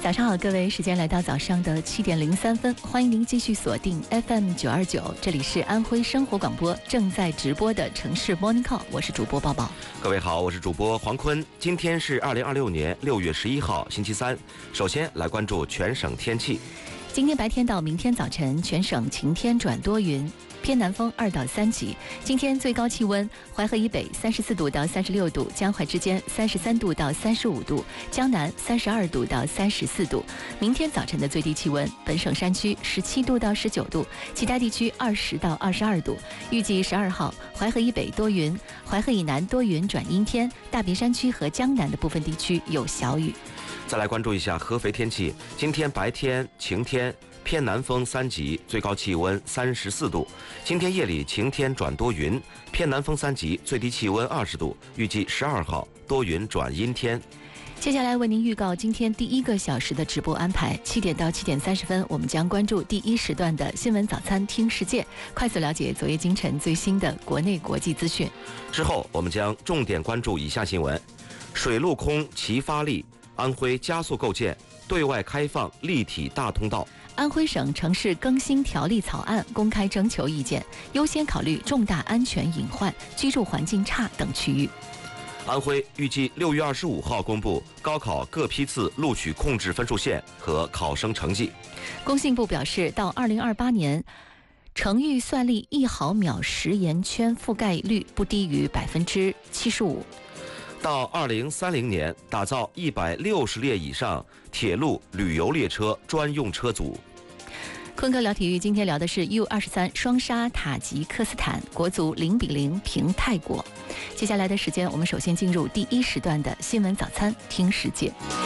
早上好，各位，时间来到早上的7点03分，欢迎您继续锁定 FM 929，这里是安徽生活广播正在直播的城市 Morning Call， 我是主播抱抱。 各位好，我是主播黄坤。今天是2026年6月11号，星期三。首先来关注全省天气。 今天白天到明天早晨，全省晴天转多云，偏南风2到3级。今天最高气温，淮河以北34度到36度，江淮之间33度到35度，江南32度到34度。明天早晨的最低气温，本省山区17度到19度，其他地区20到22度。预计12号，淮河以北多云，淮河以南多云转阴天，大别山区和江南的部分地区有小雨。 再来关注一下合肥天气。今天白天晴天，偏南风3级，最高气温34度。今天夜里晴天转多云，偏南风3级，最低气温20度。预计12号多云转阴天。 接下来为您预告今天第1个小时的直播安排。7点到7点30分，我们将关注第1时段的新闻早餐听世界，快速了解昨夜今晨最新的国内国际资讯。 之后我们将重点关注以下新闻：水陆空齐发力，安徽加速构建对外开放立体大通道。 安徽省城市更新条例草案公开征求意见，优先考虑重大安全隐患、居住环境差等区域。 安徽预计6月25号公布高考各批次录取控制分数线和考生成绩。 工信部表示，到2028年，城域算力1毫秒时延圈覆盖率不低于75%。 到2030年，打造160列以上铁路旅游列车专用车组。 坤哥聊体育，今天聊的是 U23双杀塔吉克斯坦，国足0比0平泰国。接下来的时间，我们首先进入第1时段的新闻早餐听世界。